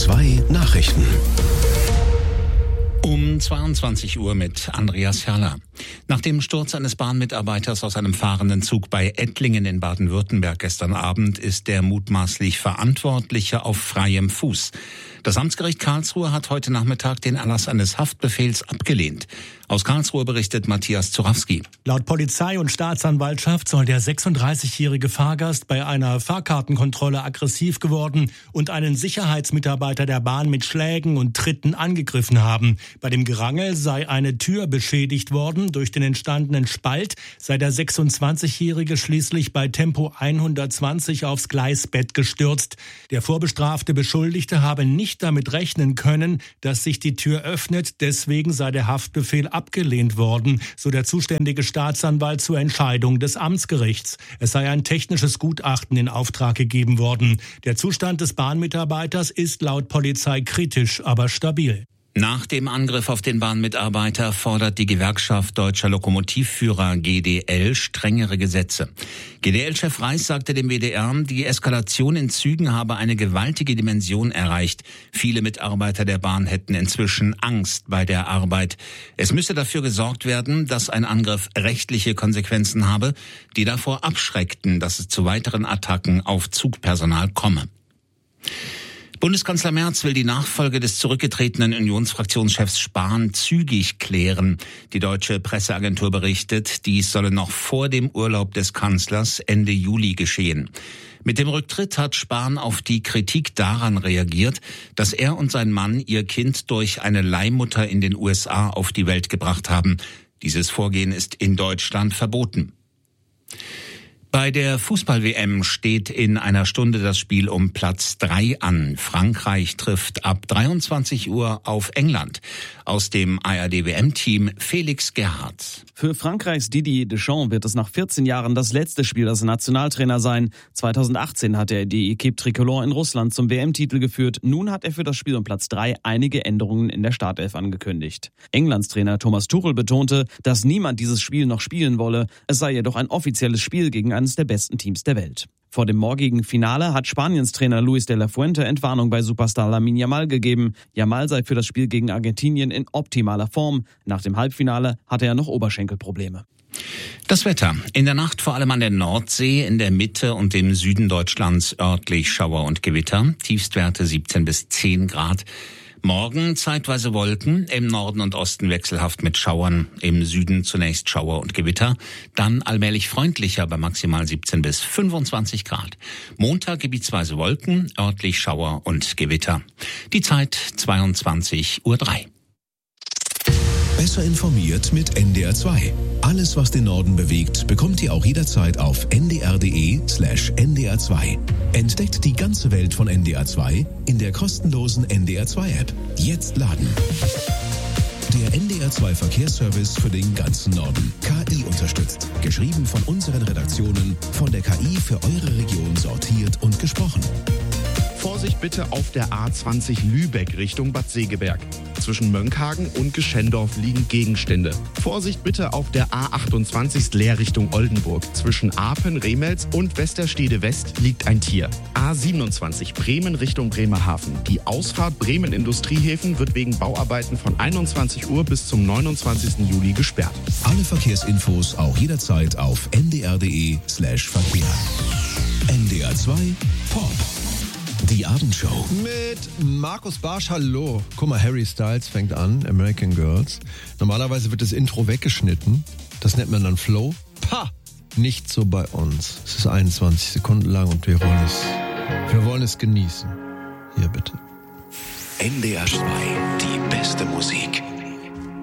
2 Nachrichten. Um 22 Uhr mit Andreas Herrler. Nach dem Sturz eines Bahnmitarbeiters aus einem fahrenden Zug bei Ettlingen in Baden-Württemberg gestern Abend ist der mutmaßlich Verantwortliche auf freiem Fuß. Das Amtsgericht Karlsruhe hat heute Nachmittag den Erlass eines Haftbefehls abgelehnt. Aus Karlsruhe berichtet Matthias Zurawski. Laut Polizei und Staatsanwaltschaft soll der 36-jährige Fahrgast bei einer Fahrkartenkontrolle aggressiv geworden und einen Sicherheitsmitarbeiter der Bahn mit Schlägen und Tritten angegriffen haben. Bei dem Gerangel sei eine Tür beschädigt worden. Durch den entstandenen Spalt sei der 26-jährige schließlich bei Tempo 120 aufs Gleisbett gestürzt. Der vorbestrafte Beschuldigte habe nicht damit rechnen können, dass sich die Tür öffnet. Deswegen sei der Haftbefehl abgelehnt worden, so der zuständige Staatsanwalt zur Entscheidung des Amtsgerichts. Es sei ein technisches Gutachten in Auftrag gegeben worden. Der Zustand des Bahnmitarbeiters ist laut Polizei kritisch, aber stabil. Nach dem Angriff auf den Bahnmitarbeiter fordert die Gewerkschaft Deutscher Lokomotivführer GDL strengere Gesetze. GDL-Chef Reis sagte dem WDR, die Eskalation in Zügen habe eine gewaltige Dimension erreicht. Viele Mitarbeiter der Bahn hätten inzwischen Angst bei der Arbeit. Es müsse dafür gesorgt werden, dass ein Angriff rechtliche Konsequenzen habe, die davor abschreckten, dass es zu weiteren Attacken auf Zugpersonal komme. Bundeskanzler Merz will die Nachfolge des zurückgetretenen Unionsfraktionschefs Spahn zügig klären. Die deutsche Presseagentur berichtet, dies solle noch vor dem Urlaub des Kanzlers Ende Juli geschehen. Mit dem Rücktritt hat Spahn auf die Kritik daran reagiert, dass er und sein Mann ihr Kind durch eine Leihmutter in den USA auf die Welt gebracht haben. Dieses Vorgehen ist in Deutschland verboten. Bei der Fußball-WM steht in einer Stunde das Spiel um Platz 3 an. Frankreich trifft ab 23 Uhr auf England. Aus dem ARD-WM-Team Felix Gerhardt. Für Frankreichs Didier Deschamps wird es nach 14 Jahren das letzte Spiel als Nationaltrainer sein. 2018 hat er die Équipe Tricolore in Russland zum WM-Titel geführt. Nun hat er für das Spiel um Platz 3 einige Änderungen in der Startelf angekündigt. Englands Trainer Thomas Tuchel betonte, dass niemand dieses Spiel noch spielen wolle. Es sei jedoch ein offizielles Spiel gegen eines der besten Teams der Welt. Vor dem morgigen Finale hat Spaniens Trainer Luis de la Fuente Entwarnung bei Superstar Lamine Yamal gegeben. Yamal sei für das Spiel gegen Argentinien in optimaler Form. Nach dem Halbfinale hatte er noch Oberschenkelprobleme. Das Wetter. In der Nacht vor allem an der Nordsee, in der Mitte und im Süden Deutschlands örtlich Schauer und Gewitter. Tiefstwerte 17 bis 10 Grad. Morgen zeitweise Wolken, im Norden und Osten wechselhaft mit Schauern, im Süden zunächst Schauer und Gewitter, dann allmählich freundlicher bei maximal 17 bis 25 Grad. Montag gebietsweise Wolken, örtlich Schauer und Gewitter. Die Zeit 22:03 Uhr. Besser informiert mit NDR 2. Alles, was den Norden bewegt, bekommt ihr auch jederzeit auf ndr.de/ndr2. Entdeckt die ganze Welt von NDR 2 in der kostenlosen NDR 2 App. Jetzt laden. Der NDR 2 Verkehrsservice für den ganzen Norden. KI unterstützt. Geschrieben von unseren Redaktionen, von der KI für eure Region sortiert und gesprochen. Vorsicht bitte auf der A20 Lübeck Richtung Bad Segeberg. Zwischen Mönckehagen und Geschendorf liegen Gegenstände. Vorsicht bitte auf der A28 Leer Richtung Oldenburg. Zwischen Apen, Remels und Westerstede West liegt ein Tier. A27 Bremen Richtung Bremerhaven. Die Ausfahrt Bremen Industriehäfen wird wegen Bauarbeiten von 21 Uhr bis zum 29. Juli gesperrt. Alle Verkehrsinfos auch jederzeit auf ndr.de/Verkehr. NDR 2 Pop. Die Abendshow. Mit Markus Barsch, hallo. Guck mal, Harry Styles fängt an, American Girls. Normalerweise wird das Intro weggeschnitten. Das nennt man dann Flow. Pah! Nicht so bei uns. Es ist 21 Sekunden lang und wir wollen es genießen. Hier bitte. NDR 2, die beste Musik.